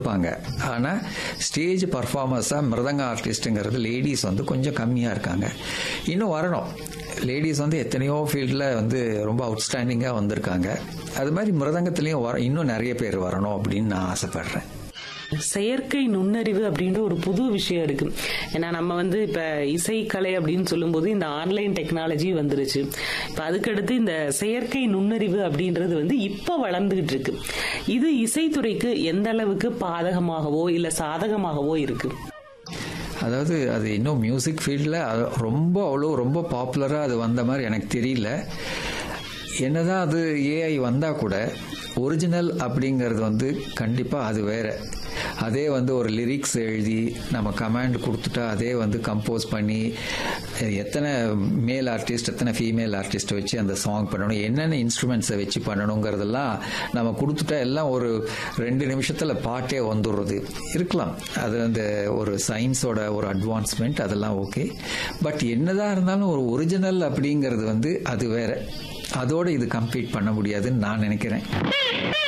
இருப்பாங்க. ஆனா ஸ்டேஜ் பர்ஃபார்மர்ஸா மிருதங்க ஆர்டிஸ்ட்ங்கிறது லேடிஸ் வந்து கொஞ்சம் கம்மியா இருக்காங்க. இன்னும் வரணும். லேடிஸ் வந்து எத்தனையோ ஃபீல்டில் வந்து ரொம்ப அவுட்ஸ்டாண்டிங்காக வந்திருக்காங்க. அது மாதிரி மிருதங்கத்திலையும் இன்னும் நிறைய பேர் வரணும் அப்படின்னு நான் ஆசைப்படுறேன். செயற்கை நுண்ணறிவு அப்படின்ற ஒரு புது விஷயம் இருக்கு. ஏன்னா நம்ம வந்து இப்ப இசைக்கலை அப்படின்னு சொல்லும்போது இந்த ஆன்லைன் டெக்னாலஜி வந்துருச்சு. இப்ப அதுக்கடுத்து இந்த செயற்கை நுண்ணறிவு அப்படின்றது வந்து இப்ப வளர்ந்துகிட்டு இருக்கு. இது இசைத்துறைக்கு எந்த அளவுக்கு பாதகமாகவோ இல்ல சாதகமாகவோ இருக்கு? அதாவது அது இன்னும் மியூசிக் ஃபீல்டில் ரொம்ப பாப்புலராக அது வந்த மாதிரி எனக்கு தெரியல. என்னதான் அது ஏஐ வந்தால் கூட ஒரிஜினல் அப்படிங்கிறது வந்து கண்டிப்பாக அது வேற. அதே வந்து ஒரு லிரிக்ஸ் எழுதி நம்ம கமாண்ட் கொடுத்துட்டா அதே வந்து கம்போஸ் பண்ணி எத்தனை மேல் ஆர்டிஸ்ட் எத்தனை ஃபீமேல் ஆர்டிஸ்ட்டை வச்சு அந்த சாங் பண்ணணும், என்னென்ன இன்ஸ்ட்ருமெண்ட்ஸை வச்சு பண்ணணுங்கிறதெல்லாம் நம்ம கொடுத்துட்டா எல்லாம் ஒரு 2 நிமிஷத்தில் பாட்டே வந்துடுறது இருக்கலாம். அது அந்த ஒரு சயின்ஸோட ஒரு அட்வான்ஸ்மெண்ட், அதெல்லாம் ஓகே. பட் என்னதான் இருந்தாலும் ஒரு ஒரிஜினல் அப்படிங்கிறது வந்து அது வேற. அதோடு இது கம்ப்ளீட் பண்ண முடியாதுன்னு நான் நினைக்கிறேன்.